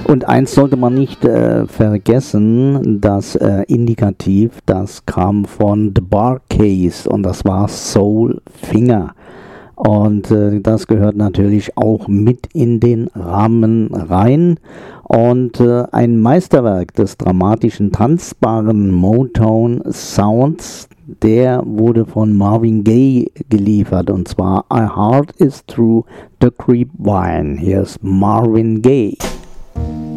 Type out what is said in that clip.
Und eins sollte man nicht vergessen, das Indikativ, das kam von The Bar Case und das war Soul Finger. Und das gehört natürlich auch mit in den Rahmen rein. Und ein Meisterwerk des dramatischen, tanzbaren Motown Sounds, der wurde von Marvin Gaye geliefert. Und zwar A Heart Is Through the Grapevine. Hier ist Marvin Gaye.